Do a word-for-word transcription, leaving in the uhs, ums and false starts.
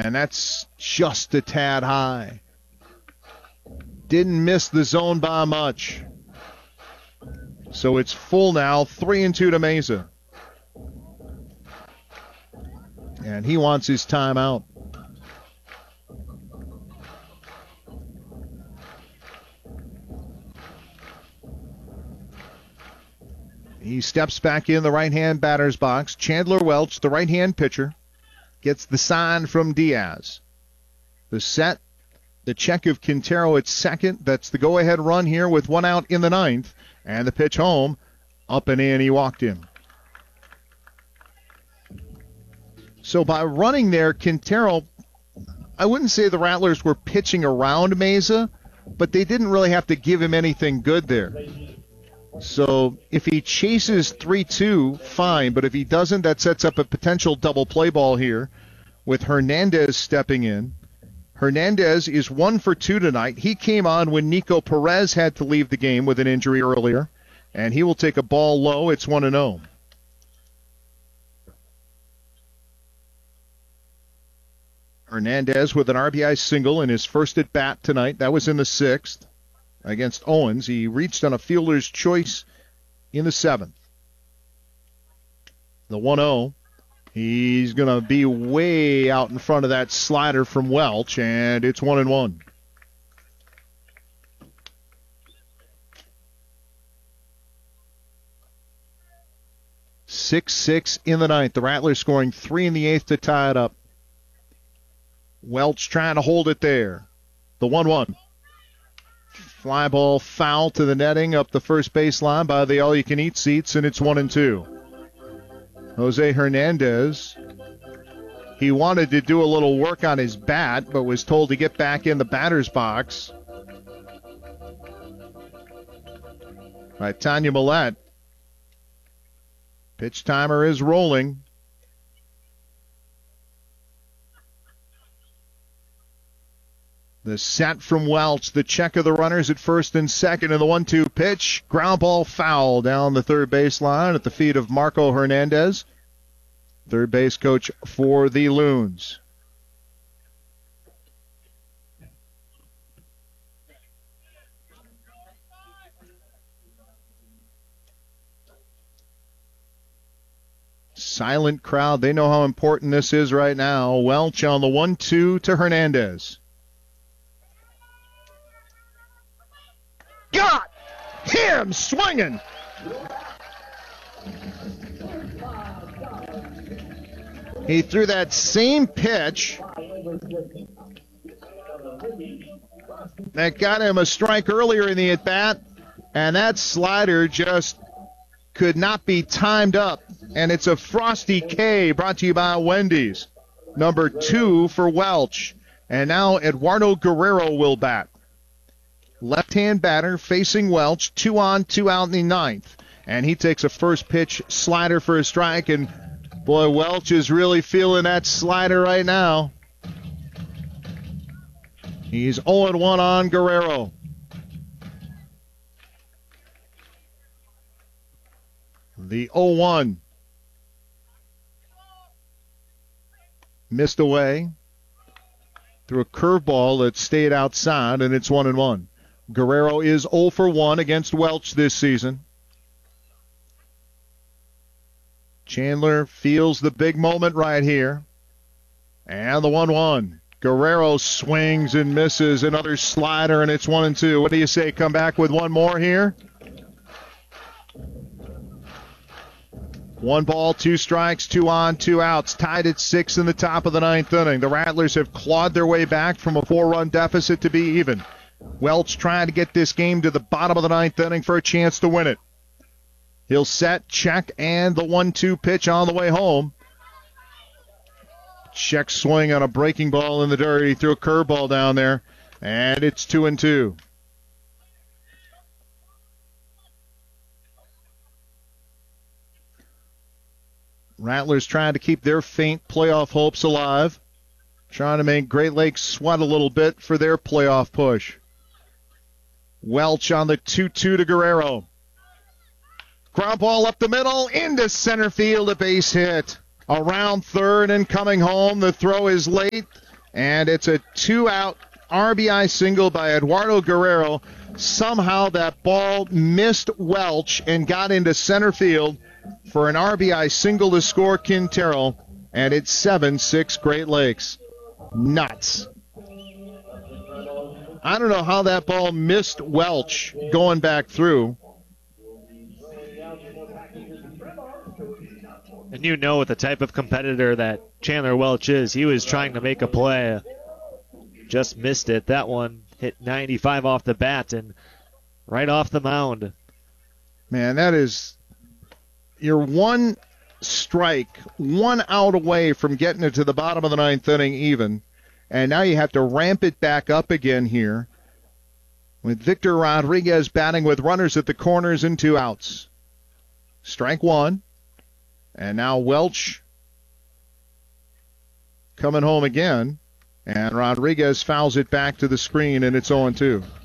and that's just a tad high. Didn't miss the zone by much. So it's full now, three and two to Mesa. And he wants his timeout. He steps back in the right-hand batter's box. Chandler Welch, the right-hand pitcher, gets the sign from Diaz. The set, the check of Quintero at second. That's the go-ahead run here with one out in the ninth. And the pitch home, up and in, he walked him. So by running there, Quintero, I wouldn't say the Rattlers were pitching around Mesa, but they didn't really have to give him anything good there. So if he chases three two, fine, but if he doesn't, that sets up a potential double play ball here with Hernandez stepping in. Hernandez is one for two tonight. He came on when Nico Perez had to leave the game with an injury earlier, and he will take a ball low. It's one and oh. Hernandez with an R B I single in his first at bat tonight. That was in the sixth against Owens. He reached on a fielder's choice in the seventh. The one oh. He's going to be way out in front of that slider from Welch, and it's one and one. six six in the ninth. The Rattlers scoring three in the eighth to tie it up. Welch trying to hold it there. The one one. Fly ball foul to the netting up the first baseline by the all-you-can-eat seats, and it's one and two. Jose Hernandez, he wanted to do a little work on his bat, but was told to get back in the batter's box by Tanya Millette. Pitch timer is rolling. The set from Welch, the check of the runners at first and second, and the one two pitch. Ground ball foul down the third baseline at the feet of Marco Hernandez, third base coach for the Loons. Silent crowd. They know how important this is right now. Welch on the one two to Hernandez. Got him swinging. He threw that same pitch that got him a strike earlier in the at-bat, and that slider just could not be timed up. And it's a Frosty K brought to you by Wendy's. Number two for Welch. And now Eduardo Guerrero will bat. Left-hand batter facing Welch, two on, two out in the ninth. And he takes a first pitch slider for a strike, and boy, Welch is really feeling that slider right now. He's oh and one on Guerrero. The oh one. Missed away. Threw a curveball that stayed outside, and it's one and one. Guerrero is oh for one against Welch this season. Chandler feels the big moment right here. And the one one. Guerrero swings and misses. Another slider, and it's one and two. What do you say? Come back with one more here? One ball, two strikes, two on, two outs. Tied at six in the top of the ninth inning. The Rattlers have clawed their way back from a four-run deficit to be even. Welch trying to get this game to the bottom of the ninth inning for a chance to win it. He'll set, check, and the one two pitch on the way home. Check swing on a breaking ball in the dirt. He threw a curveball down there, and it's two and two. Rattlers trying to keep their faint playoff hopes alive. Trying to make Great Lakes sweat a little bit for their playoff push. Welch on the two two to Guerrero. Ground ball up the middle, into center field, a base hit. Around third and coming home, the throw is late, And it's a two-out R B I single by Eduardo Guerrero. Somehow that ball missed Welch and got into center field for an R B I single to score Quintero. And it's seven six Great Lakes. Nuts. I don't know how that ball missed Welch going back through. And you know what the type of competitor that Chandler Welch is. He was trying to make a play. Just missed it. That one hit ninety-five off the bat and right off the mound. Man, that is... You're one strike, one out away from getting it to the bottom of the ninth inning even. And now you have to ramp it back up again here with Victor Rodriguez batting with runners at the corners and two outs. Strike one. And now Welch coming home again. And Rodriguez fouls it back to the screen, and it's oh and two.